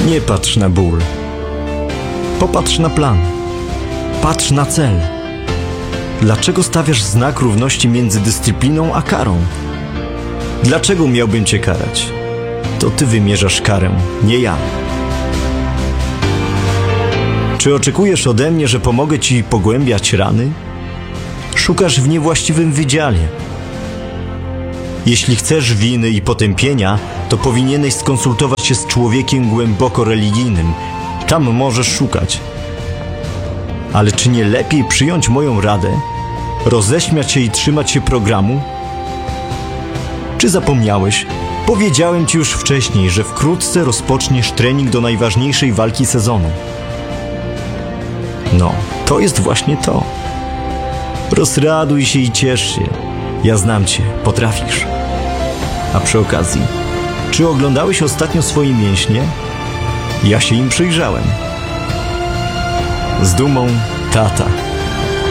Nie patrz na ból. Popatrz na plan. Patrz na cel. Dlaczego stawiasz znak równości między dyscypliną a karą? Dlaczego miałbym cię karać? To ty wymierzasz karę, nie ja. Czy oczekujesz ode mnie, że pomogę ci pogłębiać rany? Szukasz w niewłaściwym wydziale. Jeśli chcesz winy i potępienia, to powinieneś skonsultować się z człowiekiem głęboko religijnym. Tam możesz szukać. Ale czy nie lepiej przyjąć moją radę? Roześmiać się i trzymać się programu? Czy zapomniałeś? Powiedziałem ci już wcześniej, że wkrótce rozpoczniesz trening do najważniejszej walki sezonu. No, to jest właśnie to. Rozraduj się i ciesz się. Ja znam cię, potrafisz. A przy okazji, czy oglądałeś ostatnio swoje mięśnie? Ja się im przyjrzałem. Z dumą, tata.